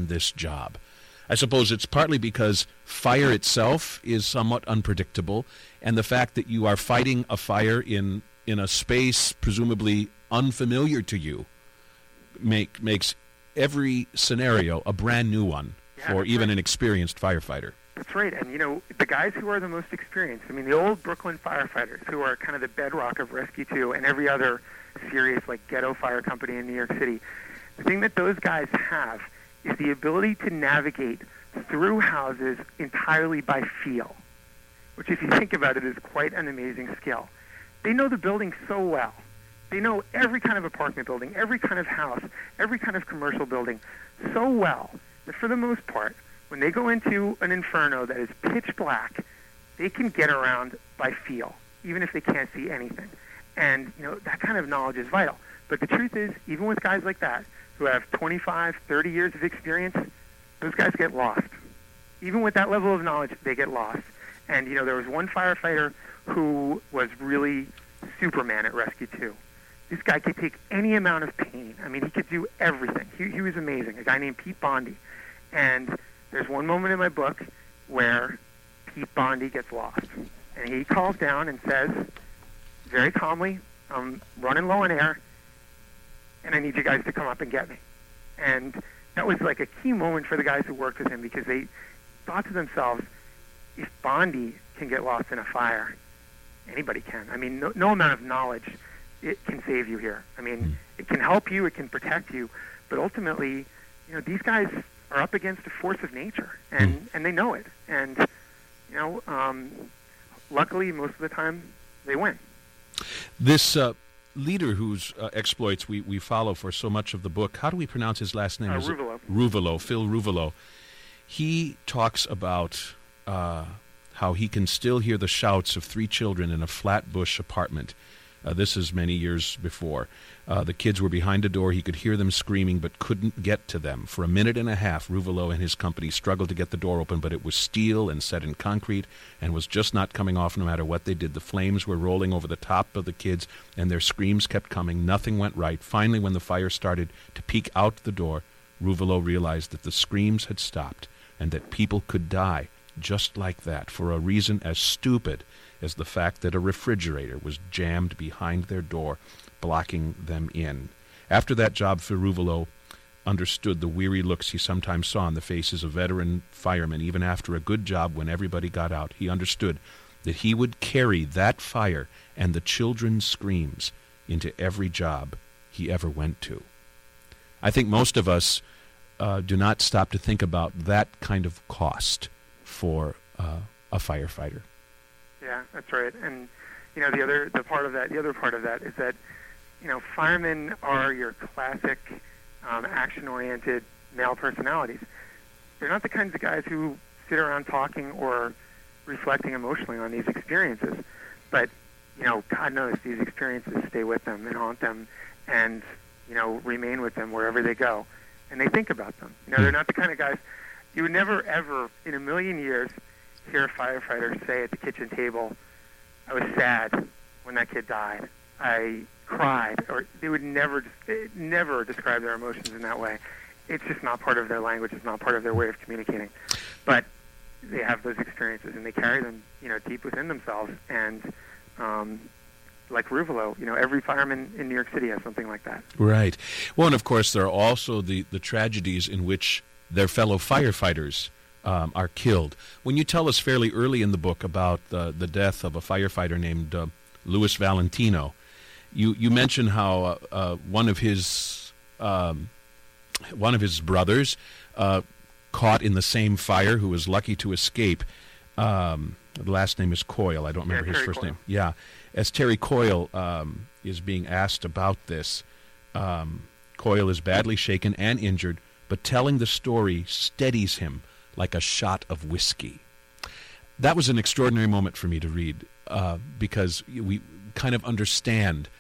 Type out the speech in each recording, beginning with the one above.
this job? I suppose it's partly because fire itself is somewhat unpredictable, and the fact that you are fighting a fire in a space presumably unfamiliar to you makes every scenario a brand new one for even an experienced firefighter. That's right. And, the guys who are the most experienced, the old Brooklyn firefighters, who are kind of the bedrock of Rescue 2 and every other serious, ghetto fire company in New York City, the thing that those guys have is the ability to navigate through houses entirely by feel, which, if you think about it, is quite an amazing skill. They know the building so well. They know every kind of apartment building, every kind of house, every kind of commercial building so well that for the most part, when they go into an inferno that is pitch black, they can get around by feel, even if they can't see anything. And, that kind of knowledge is vital. But the truth is, even with guys like that, who have 25, 30 years of experience, those guys get lost. Even with that level of knowledge, they get lost. And, there was one firefighter who was really Superman at Rescue 2. This guy could take any amount of pain. He could do everything. He was amazing, a guy named Pete Bondy. And there's one moment in my book where Pete Bondy gets lost. And he calls down and says, very calmly, I'm running low on air, and I need you guys to come up and get me. And that was like a key moment for the guys who worked with him, because they thought to themselves, if Bondy can get lost in a fire, anybody can. No amount of knowledge, it can save you here. It can help you, it can protect you, but ultimately, these guys are up against a force of nature, and they know it. And, luckily, most of the time, they win. This leader whose exploits we follow for so much of the book, how do we pronounce his last name? Ruvalo. Ruvalo, Phil Ruvalo. He talks about how he can still hear the shouts of 3 children in a Flatbush apartment. This is many years before. The kids were behind a door. He could hear them screaming but couldn't get to them. For a minute and a half, Ruvalo and his company struggled to get the door open, but it was steel and set in concrete and was just not coming off no matter what they did. The flames were rolling over the top of the kids, and their screams kept coming. Nothing went right. Finally, when the fire started to peek out the door, Ruvalo realized that the screams had stopped and that people could die just like that for a reason as stupid as the fact that a refrigerator was jammed behind their door, blocking them in. After that job, Ruvalo understood the weary looks he sometimes saw on the faces of veteran firemen, even after a good job when everybody got out. He understood that he would carry that fire and the children's screams into every job he ever went to. I think most of us do not stop to think about that kind of cost for a firefighter. Yeah, that's right. And the other part of that is that firemen are your classic action-oriented male personalities. They're not the kinds of guys who sit around talking or reflecting emotionally on these experiences. But God knows these experiences stay with them and haunt them, and remain with them wherever they go. And they think about them. They're not the kind of guys you would never ever in a million years hear a firefighter say at the kitchen table, I was sad when that kid died. I cried. Or they would never describe their emotions in that way. It's just not part of their language. It's not part of their way of communicating. But they have those experiences, and they carry them, deep within themselves. And like Ruvalo, every fireman in New York City has something like that. Right. Well, and of course, there are also the tragedies in which their fellow firefighters are killed. When you tell us fairly early in the book about the death of a firefighter named Louis Valentino, you mention how one of his brothers caught in the same fire, who was lucky to escape. The last name is Coyle. I don't remember his first name. Yeah. As Terry Coyle is being asked about this, Coyle is badly shaken and injured, but telling the story steadies him like a shot of whiskey. That was an extraordinary moment for me to read, because we kind of understand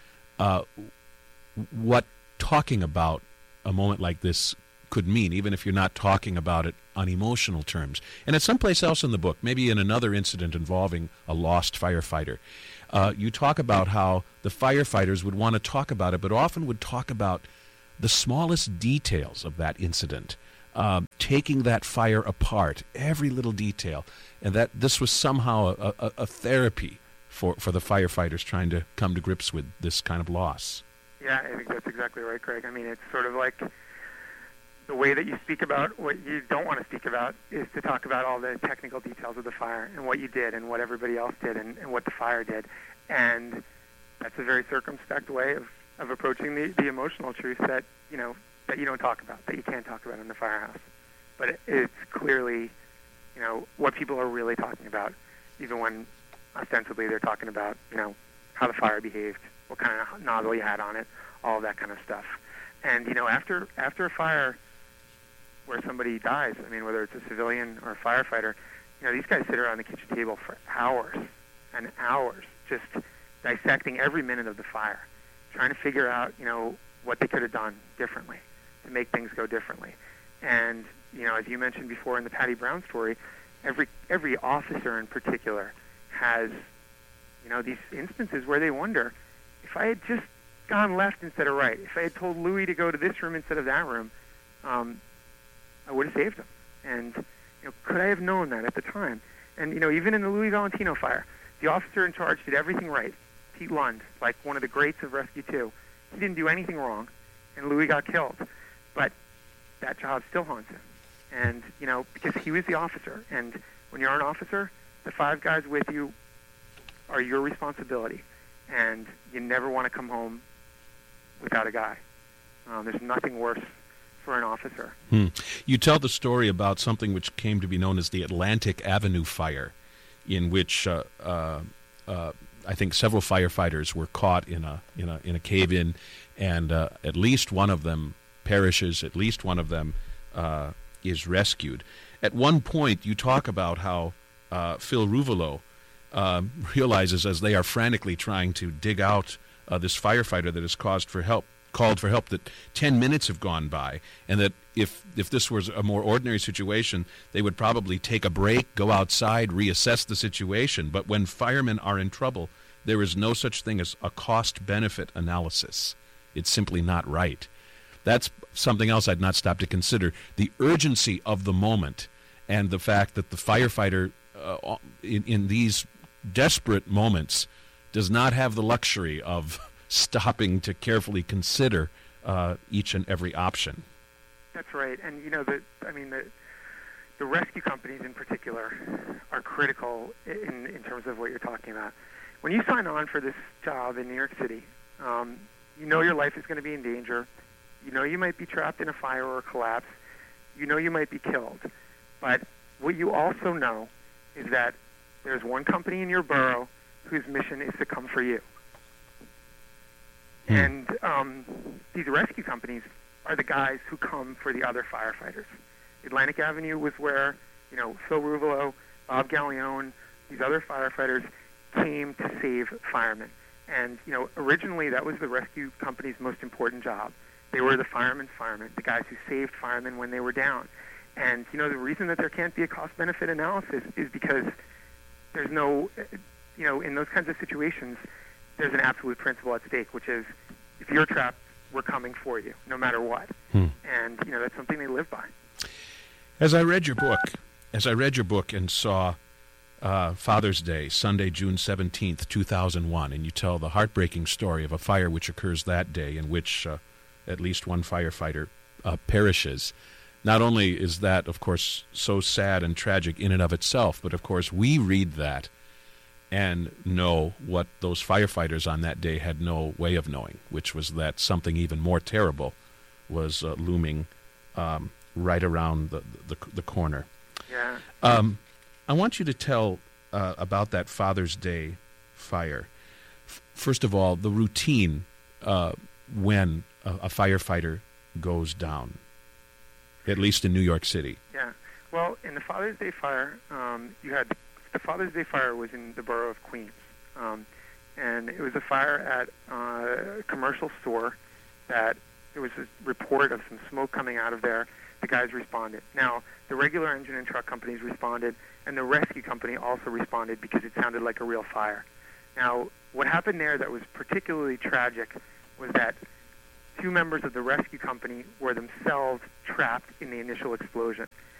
what talking about a moment like this could mean, even if you're not talking about it on emotional terms. And at someplace else in the book, maybe in another incident involving a lost firefighter, you talk about how the firefighters would want to talk about it, but often would talk about the smallest details of that incident. taking that fire apart, every little detail, and that this was somehow a therapy for the firefighters trying to come to grips with this kind of loss. Yeah, I think that's exactly right, Craig. I mean, it's sort of like the way that you speak about what you don't want to speak about is to talk about all the technical details of the fire and what you did and what everybody else did and what the fire did. And that's a very circumspect way of approaching the emotional truth that, that you don't talk about, that you can't talk about in the firehouse. But it's clearly, what people are really talking about, even when ostensibly they're talking about, how the fire behaved, what kind of nozzle you had on it, all of that kind of stuff. And, after a fire where somebody dies, I mean, whether it's a civilian or a firefighter, these guys sit around the kitchen table for hours and hours just dissecting every minute of the fire, trying to figure out, what they could have done differently to make things go differently. And, as you mentioned before in the Patty Brown story, every officer in particular has, these instances where they wonder, if I had just gone left instead of right, if I had told Louis to go to this room instead of that room, I would have saved him. And, could I have known that at the time? And, even in the Louis Valentino fire, the officer in charge did everything right. Pete Lund, like one of the greats of Rescue 2, he didn't do anything wrong, and Louis got killed. But that job still haunts him. And, because he was the officer. And when you're an officer, the 5 guys with you are your responsibility. And you never want to come home without a guy. There's nothing worse for an officer. You tell the story about something which came to be known as the Atlantic Avenue fire, in which I think several firefighters were caught in a cave-in, and at least one of them perishes. At least one of them is rescued. At one point, you talk about how Phil Ruvolo realizes, as they are frantically trying to dig out this firefighter that has called for help, that 10 minutes have gone by, and that if this was a more ordinary situation, they would probably take a break, go outside, reassess the situation. But when firemen are in trouble, there is no such thing as a cost-benefit analysis. It's simply not right. That's something else I'd not stop to consider. The urgency of the moment and the fact that the firefighter in these desperate moments does not have the luxury of stopping to carefully consider each and every option. That's right. And, the rescue companies in particular are critical in terms of what you're talking about. When you sign on for this job in New York City, your life is going to be in danger. You might be trapped in a fire or a collapse. You might be killed. But what you also know is that there's one company in your borough whose mission is to come for you. And these rescue companies are the guys who come for the other firefighters. Atlantic Avenue was where, Phil Ruvolo, Bob Gallione, these other firefighters came to save firemen. And, originally that was the rescue company's most important job. They were the firemen, the guys who saved firemen when they were down. And, the reason that there can't be a cost-benefit analysis is because there's no, in those kinds of situations, there's an absolute principle at stake, which is if you're trapped, we're coming for you, no matter what. And, that's something they live by. As I read your book and saw Father's Day, Sunday, June 17th, 2001, and you tell the heartbreaking story of a fire which occurs that day in which at least one firefighter perishes. Not only is that, of course, so sad and tragic in and of itself, but, of course, we read that and know what those firefighters on that day had no way of knowing, which was that something even more terrible was looming right around the corner. Yeah. I want you to tell about that Father's Day fire. First of all, the routine when a firefighter goes down, at least in New York City. Yeah. Well, in the Father's Day fire, the Father's Day fire was in the borough of Queens. And it was a fire at a commercial store that there was a report of some smoke coming out of there. The guys responded. Now, the regular engine and truck companies responded, and the rescue company also responded because it sounded like a real fire. Now, what happened there that was particularly tragic was that 2 members of the rescue company were themselves trapped in the initial explosion.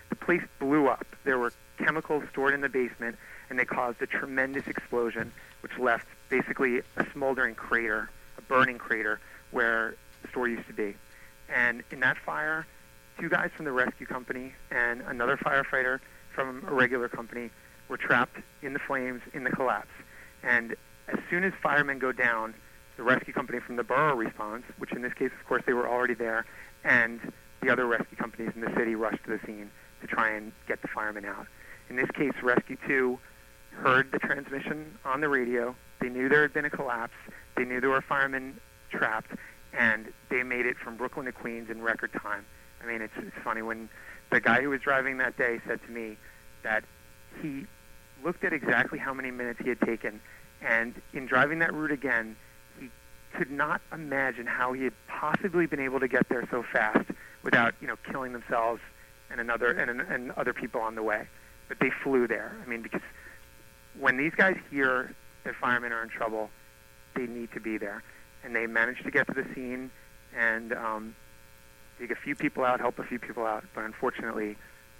the place blew up. There were chemicals stored in the basement, and they caused a tremendous explosion, which left basically a smoldering crater, a burning crater, where the store used to be. And in that fire, 2 guys from the rescue company and another firefighter from a regular company were trapped in the flames in the collapse. And as soon as firemen go down, the rescue company from the borough responds, which in this case, of course, they were already there, and the other rescue companies in the city rushed to the scene to try and get the firemen out. In this case, Rescue 2 heard the transmission on the radio. They knew there had been a collapse. They knew there were firemen trapped, and they made it from Brooklyn to Queens in record time. I mean, it's funny. When the guy who was driving that day said to me that he looked at exactly how many minutes he had taken, and in driving that route again, he could not imagine how he had possibly been able to get there so fast without, killing themselves and other people on the way. But they flew there. I mean, because when these guys hear that firemen are in trouble, they need to be there. And they managed to get to the scene and dig a few people out, help a few people out. But unfortunately,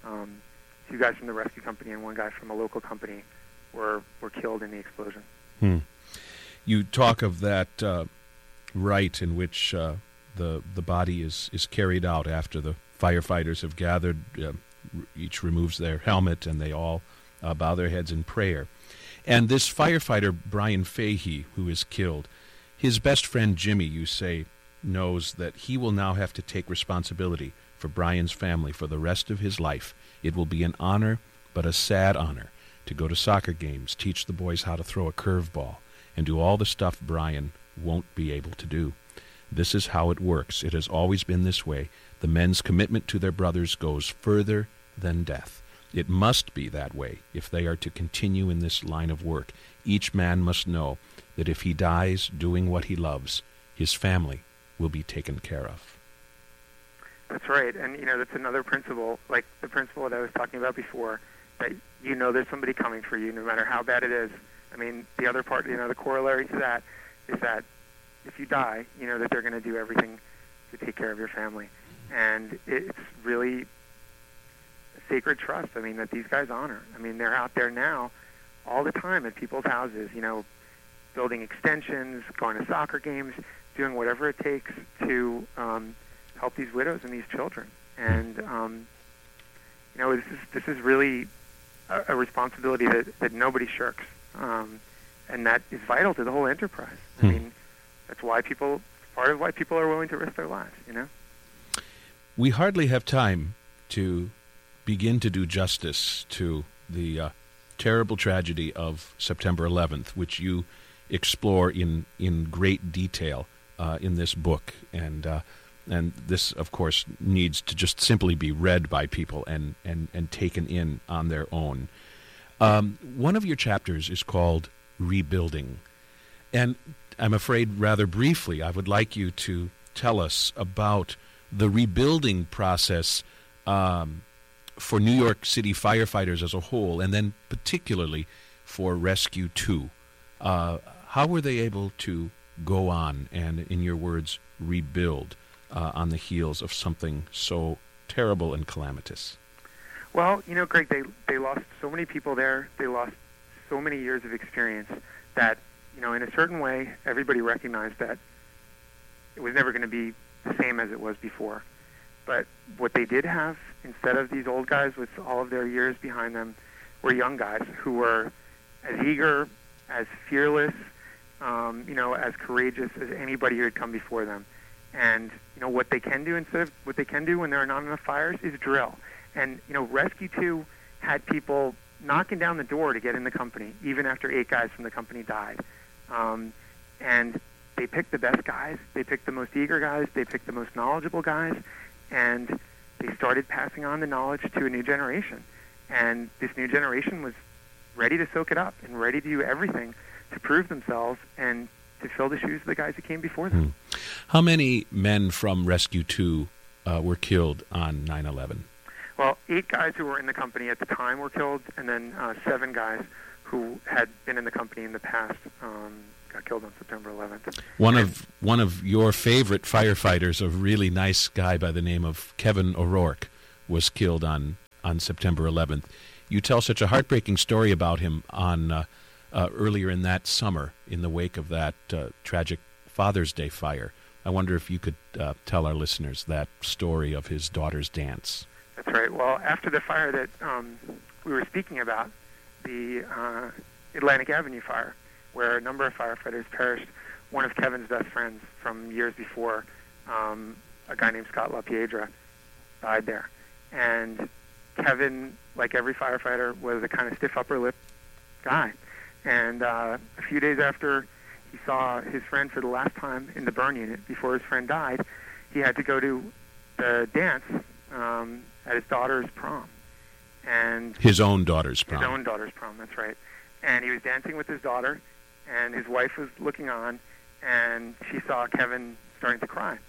2 guys from the rescue company and 1 guy from a local company were killed in the explosion. You talk of that rite in which the body is carried out after the firefighters have gathered. Each removes their helmet, and they all bow their heads in prayer. And this firefighter, Brian Fahey, who is killed, his best friend Jimmy, you say, knows that he will now have to take responsibility for Brian's family for the rest of his life. It will be an honor, but a sad honor, to go to soccer games, teach the boys how to throw a curveball, and do all the stuff Brian won't be able to do. This is how it works. It has always been this way. The men's commitment to their brothers goes further than death. It must be that way if they are to continue in this line of work. Each man must know that if he dies doing what he loves, his family will be taken care of. That's right. And, that's another principle, like the principle that I was talking about before, that there's somebody coming for you no matter how bad it is. I mean, the other part, the corollary to that is that if you die, that they're going to do everything to take care of your family. And it's really a sacred trust, that these guys honor. They're out there now all the time at people's houses, building extensions, going to soccer games, doing whatever it takes to help these widows and these children. And, this is really a responsibility that nobody shirks. And that is vital to the whole enterprise. That's why part of why people are willing to risk their lives, We hardly have time to begin to do justice to the terrible tragedy of September 11th, which you explore in great detail in this book. And this, of course, needs to just simply be read by people and taken in on their own. One of your chapters is called Rebuilding. And I'm afraid rather briefly, I would like you to tell us about the rebuilding process for New York City firefighters as a whole, and then particularly for Rescue 2. How were they able to go on and, in your words, rebuild on the heels of something so terrible and calamitous? Well, Greg, they lost so many people there. They lost so many years of experience that, in a certain way, everybody recognized that it was never going to be the same as it was before. But what they did have, instead of these old guys with all of their years behind them, were young guys who were as eager, as fearless, as courageous as anybody who had come before them. And, what they can do when there are not enough fires is drill. And, Rescue 2 had people knocking down the door to get in the company, even after 8 guys from the company died. And they picked the best guys. They picked the most eager guys. They picked the most knowledgeable guys. And they started passing on the knowledge to a new generation. And this new generation was ready to soak it up and ready to do everything to prove themselves and to fill the shoes of the guys who came before them. How many men from Rescue 2 were killed on 9/11? Well, 8 guys who were in the company at the time were killed, and then 7 guys who had been in the company in the past got killed on September 11th. One of your favorite firefighters, a really nice guy by the name of Kevin O'Rourke, was killed on on September 11th. You tell such a heartbreaking story about him on earlier in that summer in the wake of that tragic Father's Day fire. I wonder if you could tell our listeners that story of his daughter's dance. That's right. Well, after the fire that we were speaking about, the Atlantic Avenue fire, where a number of firefighters perished, one of Kevin's best friends from years before, a guy named Scott LaPiedra, died there. And Kevin, like every firefighter, was a kind of stiff upper lip guy. And a few days after he saw his friend for the last time in the burn unit before his friend died, he had to go to the dance at his daughter's prom. And his own daughter's prom. His own daughter's prom, that's right. And he was dancing with his daughter, and his wife was looking on, and she saw Kevin starting to cry.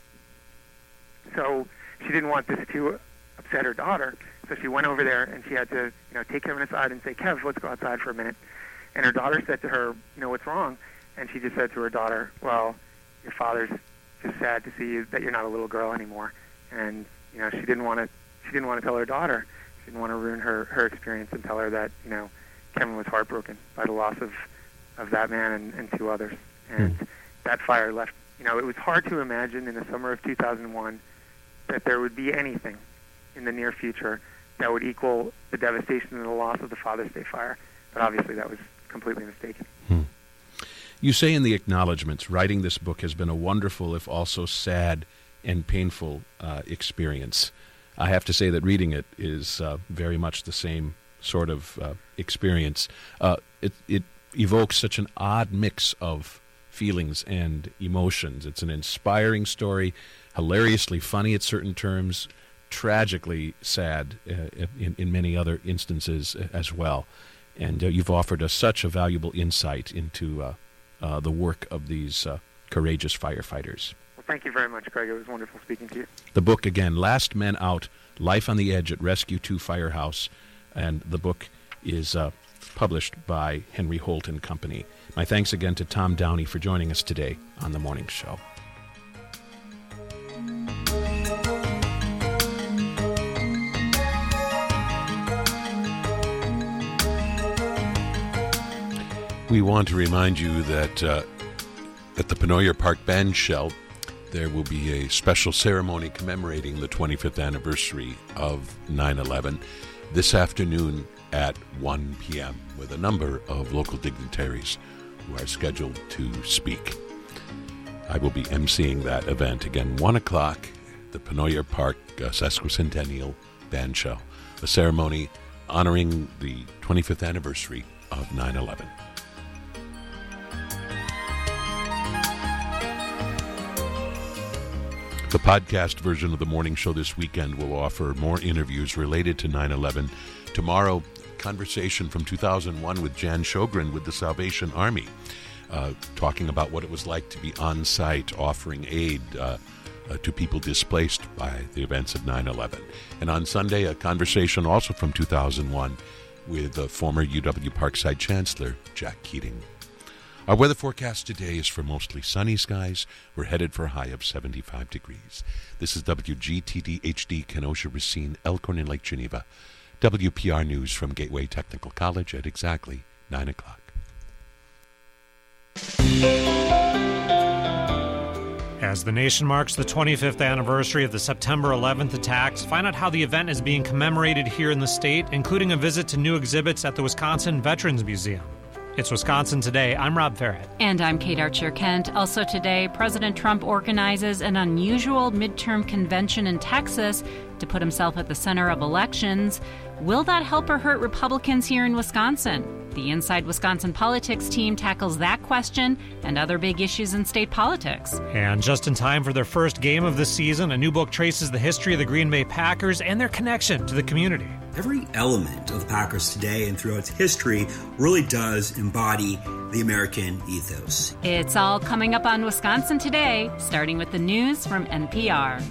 So she didn't want this to upset her daughter, so she went over there, and she had to, take Kevin aside and say, "Kev, let's go outside for a minute." And her daughter said to her, "What's wrong?" And she just said to her daughter, "Well, your father's just sad to see that you're not a little girl anymore." And she didn't want to tell her daughter. She didn't want to ruin her experience and tell her that Kevin was heartbroken by the loss of that man and two others. And that fire left. It was hard to imagine in the summer of 2001 that there would be anything in the near future that would equal the devastation and the loss of the Father's Day fire. But obviously that was completely mistaken. You say in the acknowledgments, writing this book has been a wonderful, if also sad and painful experience. I have to say that reading it is very much the same sort of experience. It evokes such an odd mix of feelings and emotions. It's an inspiring story, hilariously funny at certain terms, tragically sad in many other instances as well. And you've offered us such a valuable insight into the work of these courageous firefighters. Well, thank you very much, Greg. It was wonderful speaking to you. The book, again, Last Men Out, Life on the Edge at Rescue 2 Firehouse, and the book is published by Henry Holt & Company. My thanks again to Tom Downey for joining us today on The Morning Show. We want to remind you that at the Penoyer Park Band Shell, there will be a special ceremony commemorating the 25th anniversary of 9/11 this afternoon at 1 p.m. with a number of local dignitaries who are scheduled to speak. I will be emceeing that event again, 1 o'clock, the Penoyer Park Sesquicentennial Band Shell, a ceremony honoring the 25th anniversary of 9/11. The podcast version of The Morning Show this weekend will offer more interviews related to 9/11. Tomorrow, conversation from 2001 with Jan Sjogren with the Salvation Army, talking about what it was like to be on site offering aid to people displaced by the events of 9/11. And on Sunday, a conversation also from 2001 with former UW Parkside Chancellor Jack Keating. Our weather forecast today is for mostly sunny skies. We're headed for a high of 75 degrees. This is WGTD HD, Kenosha, Racine, Elkhorn, and Lake Geneva. WPR News from Gateway Technical College at exactly 9 o'clock. As the nation marks the 25th anniversary of the September 11th attacks, find out how the event is being commemorated here in the state, including a visit to new exhibits at the Wisconsin Veterans Museum. It's Wisconsin Today. I'm Rob Farrett. And I'm Kate Archer-Kent. Also today, President Trump organizes an unusual midterm convention in Texas to put himself at the center of elections. Will that help or hurt Republicans here in Wisconsin? The Inside Wisconsin Politics team tackles that question and other big issues in state politics. And just in time for their first game of the season, a new book traces the history of the Green Bay Packers and their connection to the community. Every element of the Packers today and throughout its history really does embody the American ethos. It's all coming up on Wisconsin Today, starting with the news from NPR.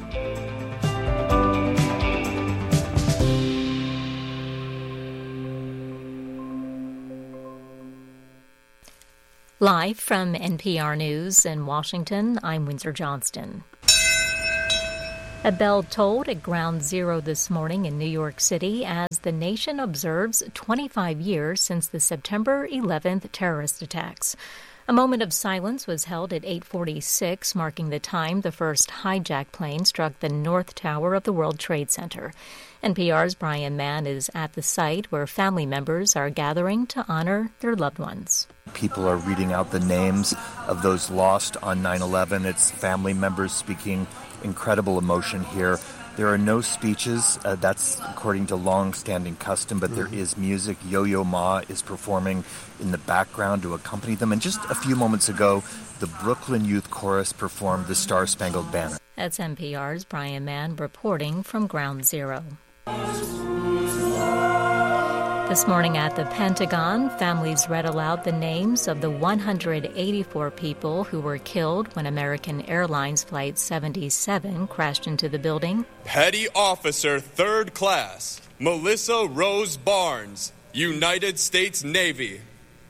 Live from NPR News in Washington, I'm Windsor Johnston. A bell tolled at Ground Zero this morning in New York City as the nation observes 25 years since the September 11th terrorist attacks. A moment of silence was held at 8:46, marking the time the first hijacked plane struck the North Tower of the World Trade Center. NPR's Brian Mann is at the site where family members are gathering to honor their loved ones. People are reading out the names of those lost on 9/11. It's family members speaking incredible emotion here. There are no speeches. That's according to long-standing custom, but there is music. Yo-Yo Ma is performing in the background to accompany them. And just a few moments ago, the Brooklyn Youth Chorus performed the Star-Spangled Banner. That's NPR's Brian Mann reporting from Ground Zero. This morning at the Pentagon, families read aloud the names of the 184 people who were killed when American Airlines Flight 77 crashed into the building. Petty Officer 3rd Class Melissa Rose Barnes, United States Navy.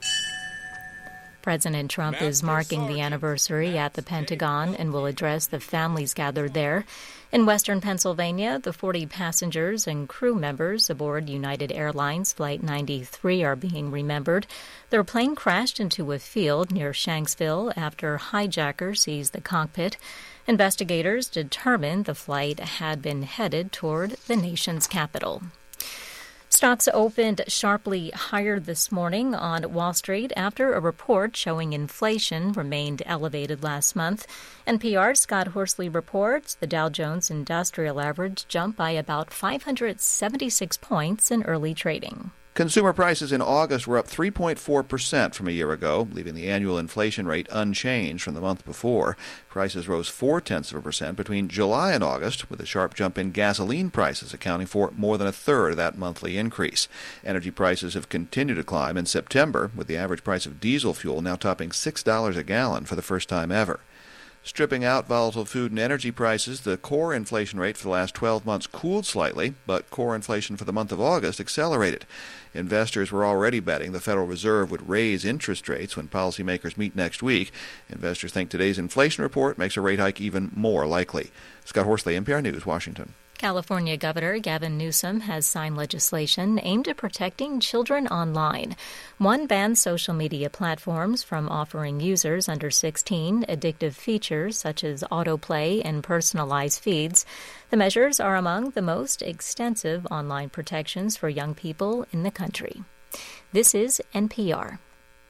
President Trump is marking the anniversary at the Pentagon and will address the families gathered there. In western Pennsylvania, the 40 passengers and crew members aboard United Airlines Flight 93 are being remembered. Their plane crashed into a field near Shanksville after hijackers seized the cockpit. Investigators determined the flight had been headed toward the nation's capital. Stocks opened sharply higher this morning on Wall Street after a report showing inflation remained elevated last month. NPR's Scott Horsley reports the Dow Jones Industrial Average jumped by about 576 points in early trading. Consumer prices in August were up 3.4% from a year ago, leaving the annual inflation rate unchanged from the month before. Prices rose 0.4% between July and August, with a sharp jump in gasoline prices accounting for more than a third of that monthly increase. Energy prices have continued to climb in September, with the average price of diesel fuel now topping $6 a gallon for the first time ever. Stripping out volatile food and energy prices, the core inflation rate for the last 12 months cooled slightly, but core inflation for the month of August accelerated. Investors were already betting the Federal Reserve would raise interest rates when policymakers meet next week. Investors think today's inflation report makes a rate hike even more likely. Scott Horsley, NPR News, Washington. California Governor Gavin Newsom has signed legislation aimed at protecting children online. One bans social media platforms from offering users under 16 addictive features such as autoplay and personalized feeds. The measures are among the most extensive online protections for young people in the country. This is NPR.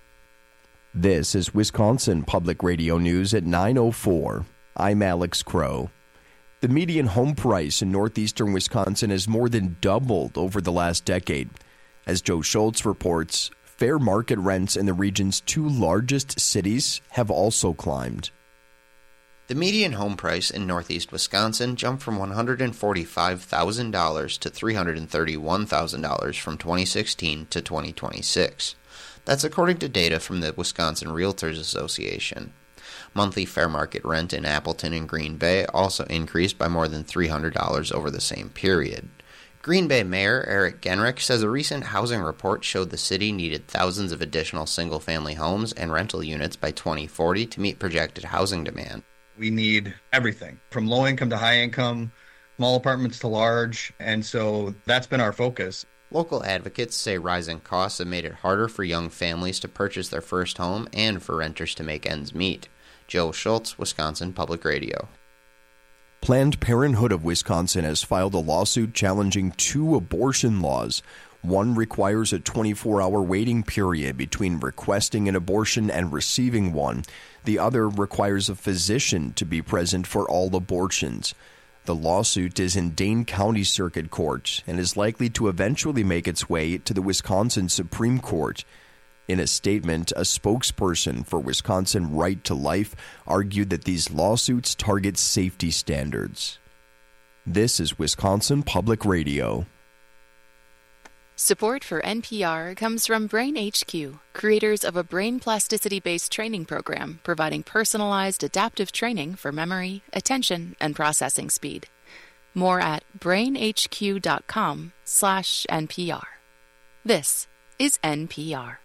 This is Wisconsin Public Radio News at 9:04. I'm Alex Crow. The median home price in northeastern Wisconsin has more than doubled over the last decade. As Joe Schultz reports, fair market rents in the region's two largest cities have also climbed. The median home price in northeast Wisconsin jumped from $145,000 to $331,000 from 2016 to 2026. That's according to data from the Wisconsin Realtors Association. Monthly fair market rent in Appleton and Green Bay also increased by more than $300 over the same period. Green Bay Mayor Eric Genrich says a recent housing report showed the city needed thousands of additional single-family homes and rental units by 2040 to meet projected housing demand. We need everything, from low income to high income, small apartments to large, and so that's been our focus. Local advocates say rising costs have made it harder for young families to purchase their first home and for renters to make ends meet. Joe Schultz, Wisconsin Public Radio. Planned Parenthood of Wisconsin has filed a lawsuit challenging two abortion laws. One requires a 24-hour waiting period between requesting an abortion and receiving one. The other requires a physician to be present for all abortions. The lawsuit is in Dane County Circuit Court and is likely to eventually make its way to the Wisconsin Supreme Court. In a statement, a spokesperson for Wisconsin Right to Life argued that these lawsuits target safety standards. This is Wisconsin Public Radio. Support for NPR comes from Brain HQ, creators of a brain plasticity-based training program providing personalized adaptive training for memory, attention, and processing speed. More at brainhq.com/NPR. This is NPR.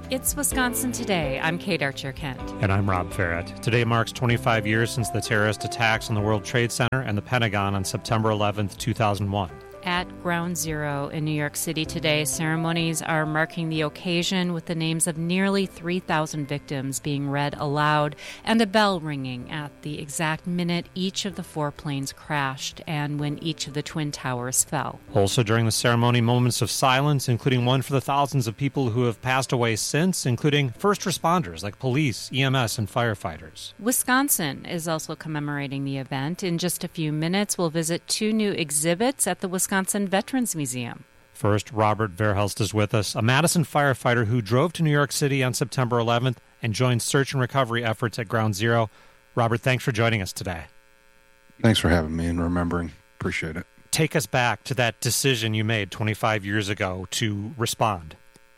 It's Wisconsin Today. I'm Kate Archer-Kent. And I'm Rob Farrett. Today marks 25 years since the terrorist attacks on the World Trade Center and the Pentagon on September 11th, 2001. At Ground Zero in New York City today, ceremonies are marking the occasion with the names of nearly 3,000 victims being read aloud and a bell ringing at the exact minute each of the 4 planes crashed and when each of the Twin Towers fell. Also during the ceremony, moments of silence, including one for the thousands of people who have passed away since, including first responders like police, EMS, and firefighters. Wisconsin is also commemorating the event. In just a few minutes, we'll visit 2 new exhibits at the Wisconsin Veterans Museum. First, Robert Verhelst is with us, a Madison firefighter who drove to New York City on September 11th and joined search and recovery efforts at Ground Zero. Robert, thanks for joining us today. Thanks for having me and remembering. Appreciate it. Take us back to that decision you made 25 years ago to respond.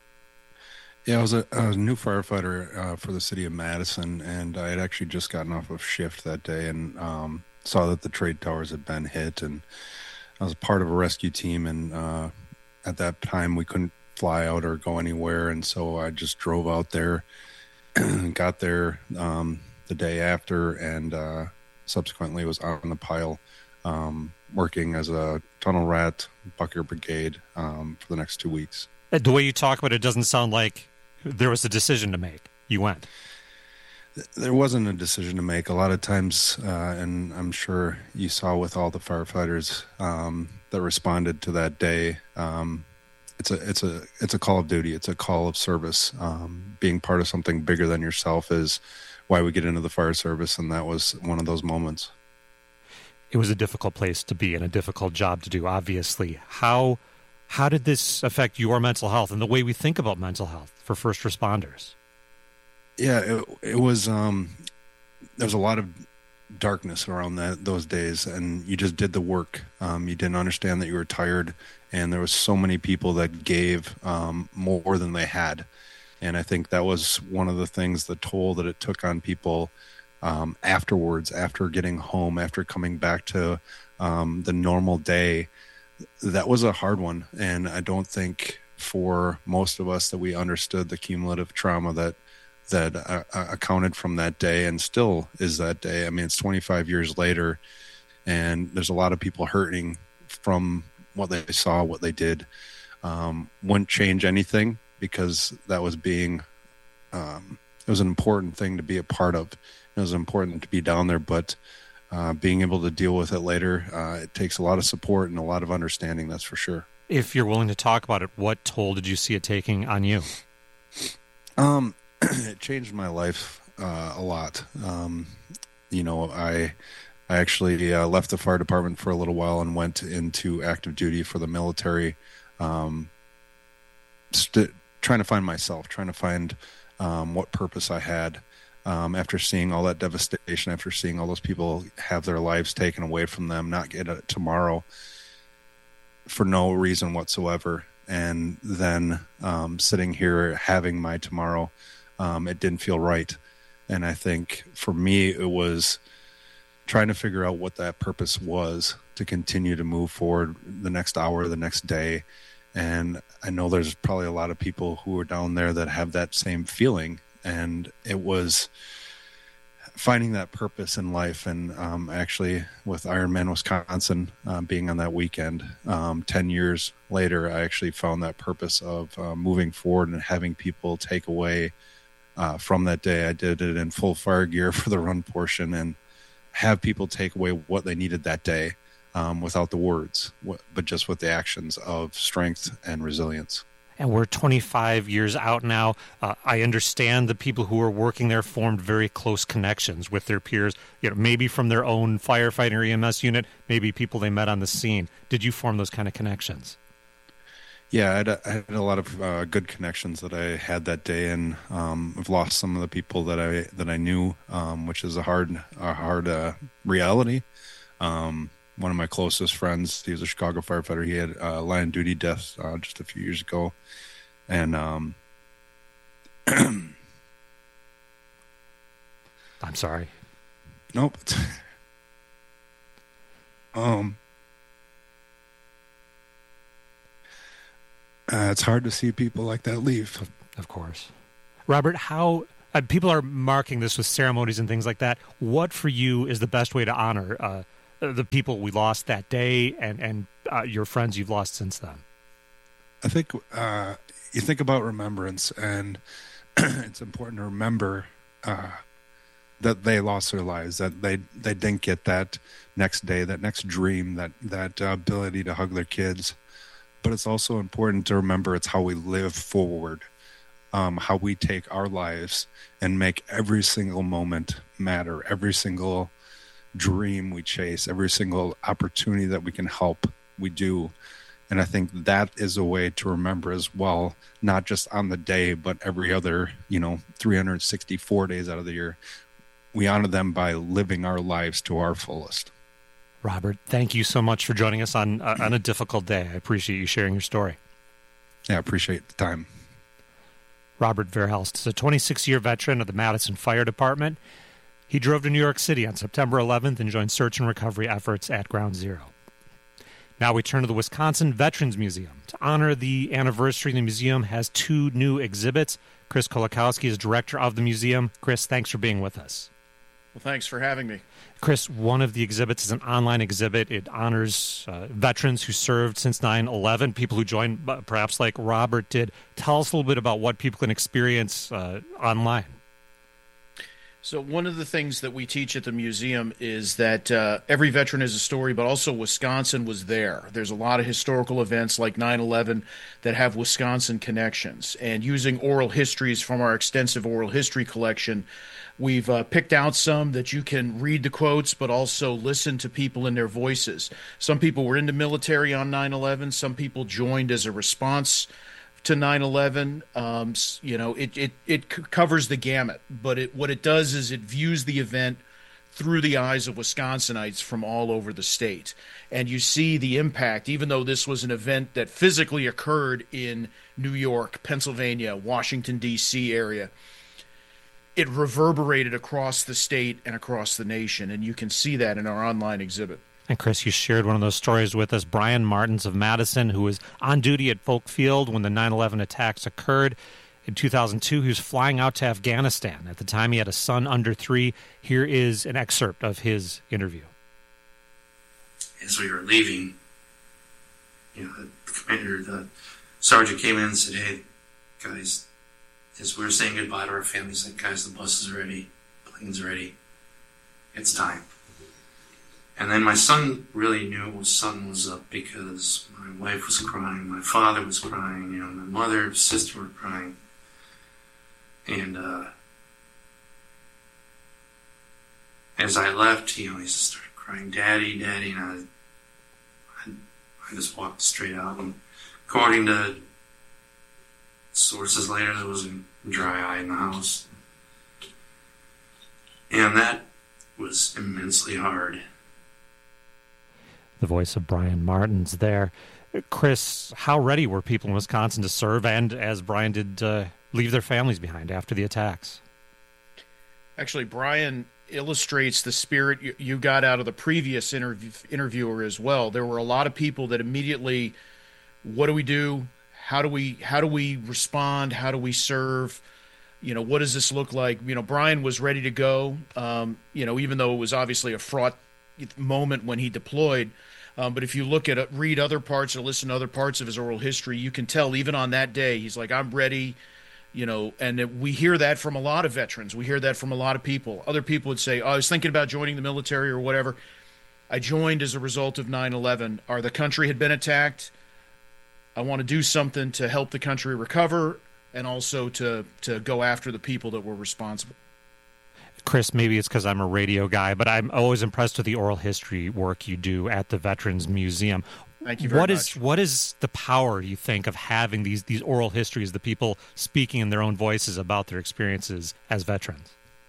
Yeah, I was a new firefighter for the city of Madison, and I had actually just gotten off of shift that day and saw that the trade towers had been hit, and I was part of a rescue team, and at that time we couldn't fly out or go anywhere, and so I just drove out there, got there the day after, and subsequently was out on the pile working as a tunnel rat, Bucker Brigade for the next 2 weeks. The way you talk about it doesn't sound like there was a decision to make. You went. There wasn't a decision to make. A lot of times, and I'm sure you saw with all the firefighters that responded to that day, it's a call of duty. It's a call of service. Being part of something bigger than yourself is why we get into the fire service, and that was one of those moments. It was a difficult place to be and a difficult job to do, obviously. How did this affect your mental health and the way we think about mental health for first responders? Yeah, it was. There was a lot of darkness around those days, and you just did the work. You didn't understand that you were tired, and there was so many people that gave more than they had, and I think that was one of the things, the toll that it took on people afterwards, after getting home, after coming back to the normal day. That was a hard one, and I don't think for most of us that we understood the cumulative trauma that accounted from that day and still is that day. I mean, it's 25 years later, and there's a lot of people hurting from what they saw, what they did. Wouldn't change anything because that was it was an important thing to be a part of. It was important to be down there, but being able to deal with it later, it takes a lot of support and a lot of understanding, that's for sure. If you're willing to talk about it, what toll did you see it taking on you? It changed my life a lot. I actually left the fire department for a little while and went into active duty for the military, trying to find myself, trying to find what purpose I had. After seeing all that devastation, after seeing all those people have their lives taken away from them, not get it tomorrow for no reason whatsoever, and then sitting here having my tomorrow, it didn't feel right. And I think for me, it was trying to figure out what that purpose was to continue to move forward the next hour, the next day. And I know there's probably a lot of people who are down there that have that same feeling. And it was finding that purpose in life. And actually with Ironman Wisconsin being on that weekend, 10 years later, I actually found that purpose of moving forward and having people take away from that day. I did it in full fire gear for the run portion and have people take away what they needed that day without the words, but just with the actions of strength and resilience. And we're 25 years out now. I understand the people who were working there formed very close connections with their peers, maybe from their own firefighting or EMS unit, maybe people they met on the scene. Did you form those kind of connections? Yeah, I had a lot of good connections that I had that day, and I've lost some of the people that I knew, which is a hard reality. One of my closest friends, he was a Chicago firefighter. He had a line of duty death just a few years ago, and I'm sorry. Nope. It's hard to see people like that leave. Of course. Robert, how people are marking this with ceremonies and things like that. What for you is the best way to honor the people we lost that day and your friends you've lost since then? I think you think about remembrance, and it's important to remember that they lost their lives, that they didn't get that next day, that next dream, that ability to hug their kids. But it's also important to remember it's how we live forward, how we take our lives and make every single moment matter, every single dream we chase, every single opportunity that we can help, we do. And I think that is a way to remember as well, not just on the day, but every other, 364 days out of the year. We honor them by living our lives to our fullest. Robert, thank you so much for joining us on a difficult day. I appreciate you sharing your story. Yeah, I appreciate the time. Robert Verhelst is a 26-year veteran of the Madison Fire Department. He drove to New York City on September 11th and joined search and recovery efforts at Ground Zero. Now we turn to the Wisconsin Veterans Museum. To honor the anniversary, the museum has 2 new exhibits. Chris Kolakowski is director of the museum. Chris, thanks for being with us. Well, thanks for having me. Chris, one of the exhibits is an online exhibit. It honors veterans who served since 9/11, people who joined, perhaps like Robert did. Tell us a little bit about what people can experience online. So one of the things that we teach at the museum is that every veteran has a story, but also Wisconsin was there. There's a lot of historical events like 9/11 that have Wisconsin connections. And using oral histories from our extensive oral history collection, we've picked out some that you can read the quotes, but also listen to people in their voices. Some people were in the military on 9/11. Some people joined as a response to 9/11. It covers the gamut, but what it does is it views the event through the eyes of Wisconsinites from all over the state. And you see the impact, even though this was an event that physically occurred in New York, Pennsylvania, Washington, D.C. area, it reverberated across the state and across the nation, and you can see that in our online exhibit. And Chris, you shared one of those stories with us, Brian Martins of Madison, who was on duty at Folk Field when the 9/11 attacks occurred. In 2002, he was flying out to Afghanistan. At the time, he had a son under 3. Here is an excerpt of his interview. As we were leaving, the sergeant came in and said, "Hey, guys," as we were saying goodbye to our families, like, "Guys, the bus is ready, plane's ready, it's time." And then my son really knew something was up because my wife was crying, my father was crying, my mother, sister were crying. And as I left, he just started crying, "Daddy, Daddy," and I just walked straight out. And according to sources later, there was a dry eye in the house. And that was immensely hard. The voice of Brian Martins there. Chris, how ready were people in Wisconsin to serve and, as Brian did, leave their families behind after the attacks? Actually, Brian illustrates the spirit you got out of the previous interviewer as well. There were a lot of people that immediately, what do we do? How do we respond? How do we serve? What does this look like? Brian was ready to go, even though it was obviously a fraught moment when he deployed. But if you read other parts or listen to other parts of his oral history, you can tell even on that day, he's like, "I'm ready," and we hear that from a lot of veterans. We hear that from a lot of people. Other people would say, "Oh, I was thinking about joining the military or whatever. I joined as a result of 9/11. The country had been attacked. I want to do something to help the country recover and also to go after the people that were responsible." Chris, maybe it's because I'm a radio guy, but I'm always impressed with the oral history work you do at the Veterans Museum. Thank you very much. What is the power, you think, of having these oral histories, the people speaking in their own voices about their experiences as veterans?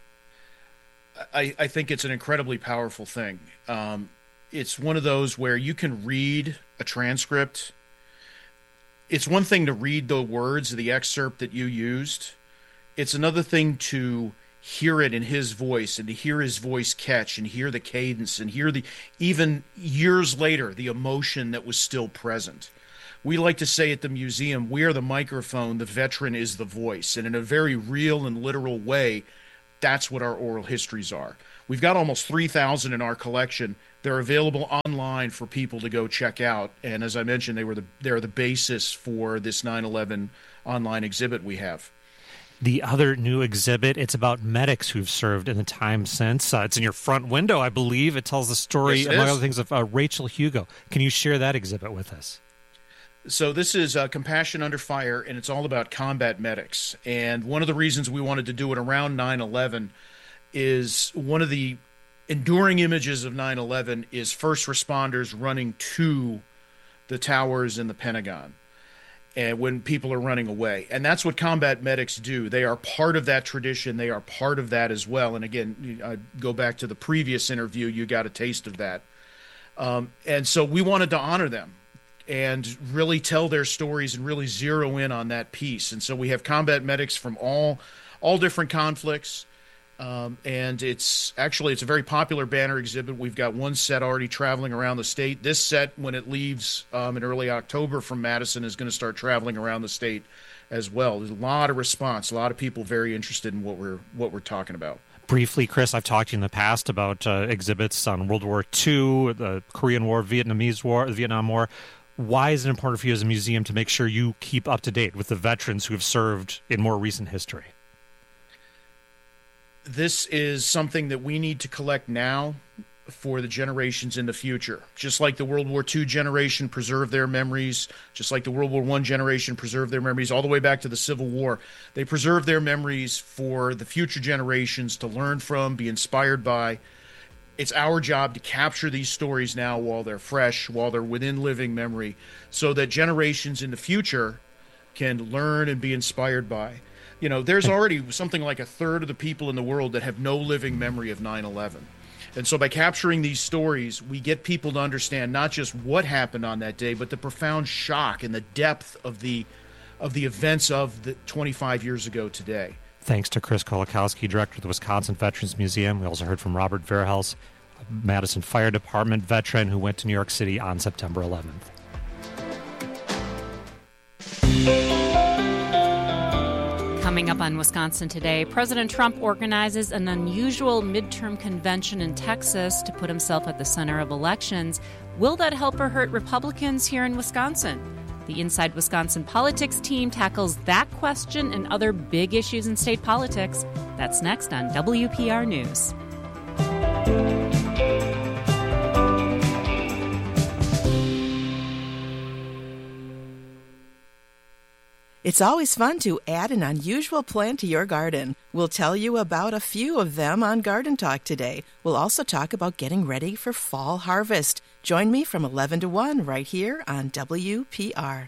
I think it's an incredibly powerful thing. It's one of those where you can read a transcript. It's one thing to read the words of the excerpt that you used. It's another thing to hear it in his voice and to hear his voice catch and hear the cadence and hear even years later, the emotion that was still present. We like to say at the museum, we are the microphone, the veteran is the voice. And in a very real and literal way, that's what our oral histories are. We've got almost 3,000 in our collection. They're available online for people to go check out. And as I mentioned, they're the basis for this 9/11 online exhibit we have. The other new exhibit, it's about medics who've served in the time since. It's in your front window, I believe. It tells the story, among other things, of Rachel Hugo. Can you share that exhibit with us? So this is Compassion Under Fire, and it's all about combat medics. And one of the reasons we wanted to do it around 9/11 is one of the enduring images of 9/11 is first responders running to the towers in the Pentagon, and when people are running away. And that's what combat medics do. They are part of that tradition. They are part of that as well. And again, I go back to the previous interview, you got a taste of that. And so we wanted to honor them and really tell their stories and really zero in on that piece. And so we have combat medics from all different conflicts. And it's a very popular banner exhibit. We've got one set already traveling around the state. This set, when it leaves in early October from Madison, is going to start traveling around the state as well. There's a lot of response, a lot of people very interested in what we're talking about. Briefly, Chris, I've talked to you in the past about exhibits on World War II, the Korean War, Vietnamese War, the Vietnam War. Why is it important for you as a museum to make sure you keep up to date with the veterans who have served in more recent history? This is something that we need to collect now for the generations in the future. Just like the World War II generation preserved their memories, just like the World War I generation preserved their memories, all the way back to the Civil War. They preserved their memories for the future generations to learn from, be inspired by. It's our job to capture these stories now while they're fresh, while they're within living memory, so that generations in the future can learn and be inspired by. You know, there's already something like a third of the people in the world that have no living memory of 9/11. And so by capturing these stories, we get people to understand not just what happened on that day, but the profound shock and the depth of the events of the 25 years ago today. Thanks to Chris Kolakowski, director of the Wisconsin Veterans Museum. We also heard from Robert Verhels, Madison Fire Department veteran who went to New York City on September 11th. Coming up on Wisconsin Today, President Trump organizes an unusual midterm convention in Texas to put himself at the center of elections. Will that help or hurt Republicans here in Wisconsin? The Inside Wisconsin Politics team tackles that question and other big issues in state politics. That's next on WPR News. It's always fun to add an unusual plant to your garden. We'll tell you about a few of them on Garden Talk today. We'll also talk about getting ready for fall harvest. Join me from 11 to 1 right here on WPR.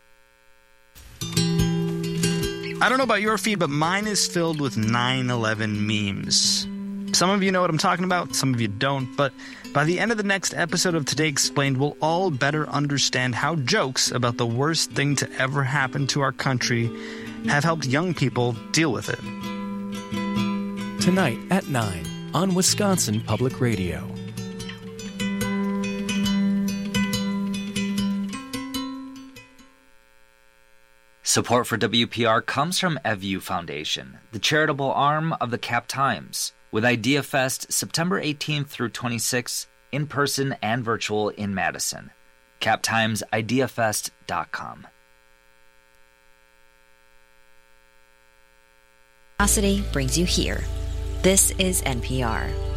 I don't know about your feed, but mine is filled with 9/11 memes. Some of you know what I'm talking about, some of you don't, but by the end of the next episode of Today Explained, we'll all better understand how jokes about the worst thing to ever happen to our country have helped young people deal with it. Tonight at 9 on Wisconsin Public Radio. Support for WPR comes from EVU Foundation, the charitable arm of the Cap Times, with IdeaFest September 18th through 26th, in person and virtual in Madison. CapTimesIdeaFest.com. Curiosity brings you here. This is NPR.